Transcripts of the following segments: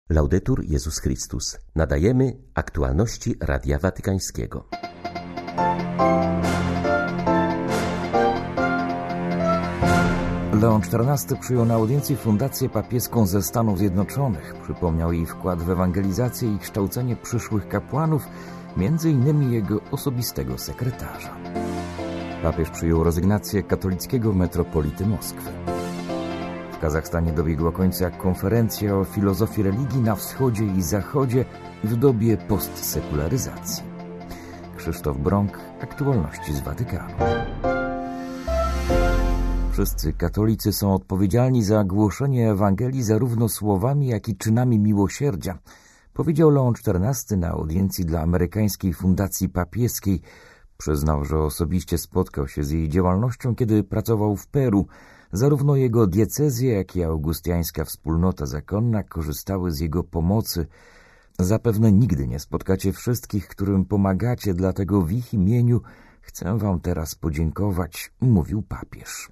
Laudetur Jezus Chrystus. Nadajemy aktualności Radia Watykańskiego. Leon XIV przyjął na audiencji fundację papieską ze Stanów Zjednoczonych. Przypomniał jej wkład w ewangelizację i kształcenie przyszłych kapłanów, między innymi jego osobistego sekretarza. Papież przyjął rezygnację katolickiego metropolity Moskwy. W Kazachstanie dobiegła końca konferencja o filozofii religii na wschodzie i zachodzie w dobie postsekularyzacji. Krzysztof Brąk, aktualności z Watykanu. Wszyscy katolicy są odpowiedzialni za głoszenie Ewangelii zarówno słowami, jak i czynami miłosierdzia, powiedział Leon XIV na audiencji dla amerykańskiej fundacji papieskiej. Przyznał, że osobiście spotkał się z jej działalnością, kiedy pracował w Peru. Zarówno jego diecezja, jak i augustiańska wspólnota zakonna korzystały z jego pomocy. Zapewne nigdy nie spotkacie wszystkich, którym pomagacie, dlatego w ich imieniu chcę wam teraz podziękować, mówił papież.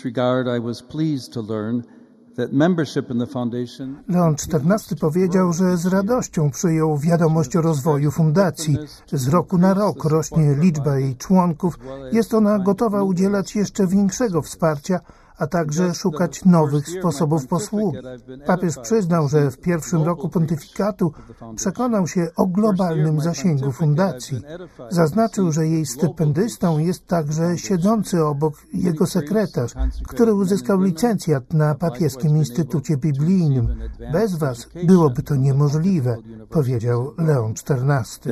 Leon XIV powiedział, że z radością przyjął wiadomość o rozwoju fundacji. Z roku na rok rośnie liczba jej członków. Jest ona gotowa udzielać jeszcze większego wsparcia, a także szukać nowych sposobów posługi. Papież przyznał, że w pierwszym roku pontyfikatu przekonał się o globalnym zasięgu fundacji. Zaznaczył, że jej stypendystą jest także siedzący obok jego sekretarz, który uzyskał licencjat na papieskim Instytucie Biblijnym. Bez was byłoby to niemożliwe, powiedział Leon XIV.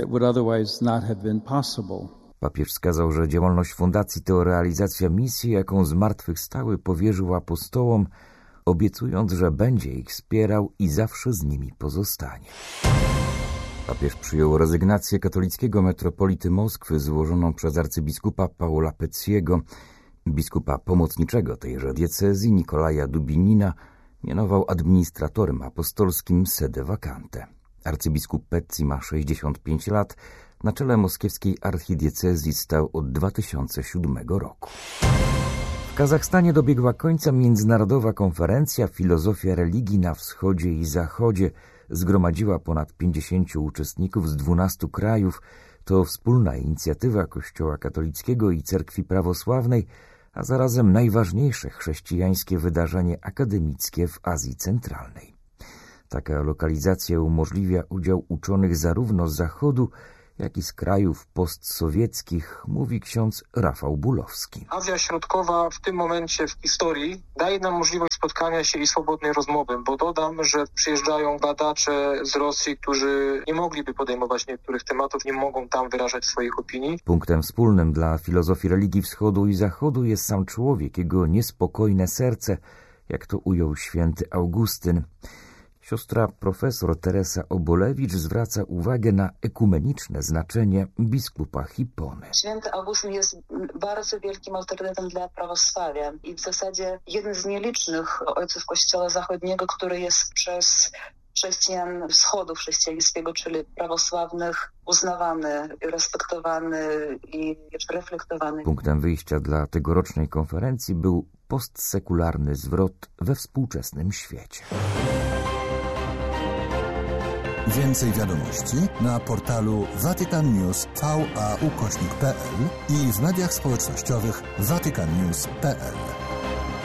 Papież wskazał, że działalność fundacji to realizacja misji, jaką zmartwychwstały powierzył apostołom, obiecując, że będzie ich wspierał i zawsze z nimi pozostanie. Papież przyjął rezygnację katolickiego metropolity Moskwy złożoną przez arcybiskupa Paula Pecciego. Biskupa pomocniczego tejże diecezji Nikolaja Dubinina mianował administratorem apostolskim sede vacante. Arcybiskup Pecci ma 65 lat, na czele moskiewskiej archidiecezji stał od 2007 roku. W Kazachstanie dobiegła końca międzynarodowa konferencja Filozofia religii na wschodzie i zachodzie. Zgromadziła ponad 50 uczestników z 12 krajów. To wspólna inicjatywa Kościoła katolickiego i Cerkwi Prawosławnej, a zarazem najważniejsze chrześcijańskie wydarzenie akademickie w Azji Centralnej. Taka lokalizacja umożliwia udział uczonych zarówno z Zachodu, jak i z krajów postsowieckich, mówi ksiądz Rafał Bulowski. Azja Środkowa w tym momencie w historii daje nam możliwość spotkania się i swobodnej rozmowy, bo dodam, że przyjeżdżają badacze z Rosji, którzy nie mogliby podejmować niektórych tematów, nie mogą tam wyrażać swoich opinii. Punktem wspólnym dla filozofii religii wschodu i zachodu jest sam człowiek, jego niespokojne serce, jak to ujął święty Augustyn. Siostra profesor Teresa Obolewicz zwraca uwagę na ekumeniczne znaczenie biskupa Hipony. Święty Augustyn jest bardzo wielkim autorytetem dla prawosławia i w zasadzie jeden z nielicznych ojców Kościoła Zachodniego, który jest przez chrześcijan wschodu chrześcijańskiego, czyli prawosławnych, uznawany, respektowany i reflektowany. Punktem wyjścia dla tegorocznej konferencji był postsekularny zwrot we współczesnym świecie. Więcej wiadomości na portalu vaticannews.va/pl i w mediach społecznościowych vaticannews.pl.